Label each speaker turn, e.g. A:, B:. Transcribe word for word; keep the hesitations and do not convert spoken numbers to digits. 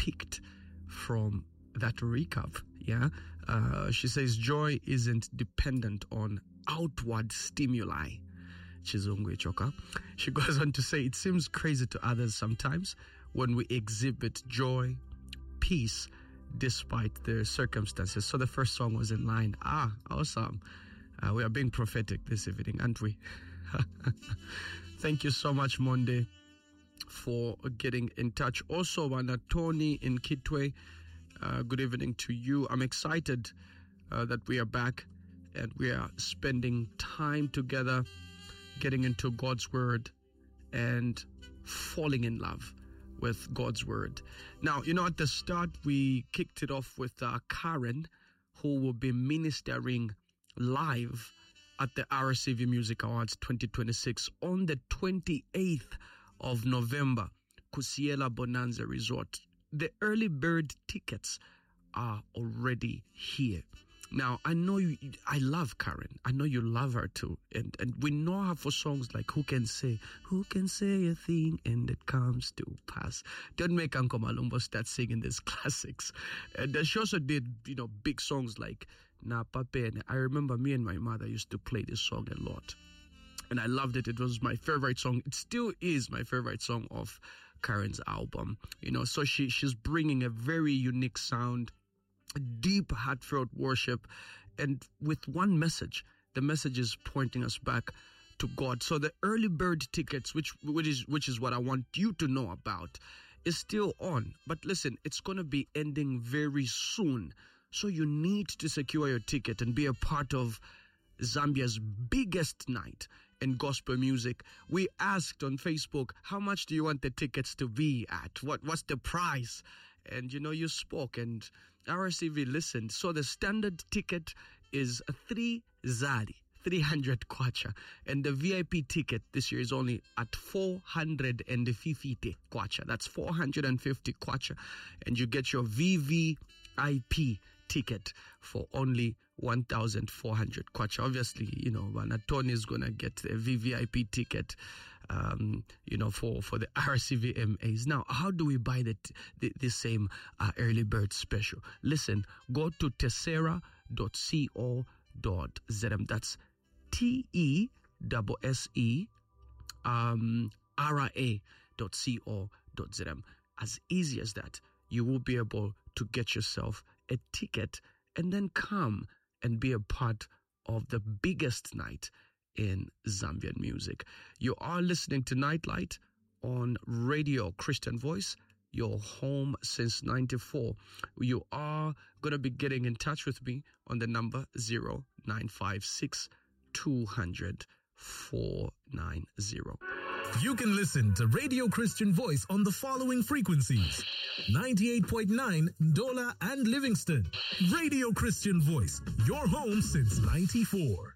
A: picked from that recap. Yeah, uh, she says joy isn't dependent on outward stimuli. Chizungwe Choka. She goes on to say it seems crazy to others sometimes when we exhibit joy, peace, despite their circumstances. So the first song was in line. Ah, awesome. Uh, we are being prophetic this evening, aren't we? Thank you so much, Monde, for getting in touch. Also, Wana Tony in Kitwe, uh, good evening to you. I'm excited uh, that we are back and we are spending time together, getting into God's word and falling in love with God's word. Now, you know, at the start, we kicked it off with uh, Karen, who will be ministering live at the R C V Music Awards twenty twenty-six on the twenty-eighth of November, Kusiela Bonanza Resort. The early bird tickets are already here. Now, I know you, I love Karen. I know you love her too. And and we know her for songs like Who Can Say, Who Can Say a Thing and It Comes to Pass. Don't make Uncle Malumbo start singing these classics. And she also did, you know, big songs like Na Pape. I remember me and my mother used to play this song a lot. And I loved it. It was my favorite song. It still is my favorite song of Karen's album. You know, so she she's bringing a very unique sound, deep, heartfelt worship, and with one message. The message is pointing us back to God. So the early bird tickets, which which is which is what I want you to know about, is still on. But listen, it's going to be ending very soon. So you need to secure your ticket and be a part of Zambia's biggest night in gospel music. We asked on Facebook, how much do you want the tickets to be at? What what's the price? And you know, you spoke and R C V listened. So the standard ticket is three zari, three hundred kwacha. And the V I P ticket this year is only at four hundred fifty kwacha. That's four hundred fifty kwacha. And you get your V V I P ticket for only one thousand four hundred kwacha. Obviously, you know, Tony is going to get the V V I P ticket, um, you know, for, for the R C V M As. Now, how do we buy the, the, the same uh, early bird special? Listen, go to tessera dot co dot z m. That's T E S S E um, R I A dot co dot z m. As easy as that, you will be able to get yourself a ticket and then come and be a part of the biggest night in Zambian music. You are listening to Nightlight on Radio Christian Voice, your home since ninety-four. You are going to be getting in touch with me on the number zero nine five six two hundred four nine zero.
B: You can listen to Radio Christian Voice on the following frequencies: ninety-eight point nine Ndola and Livingston. Radio Christian Voice, your home since ninety-four.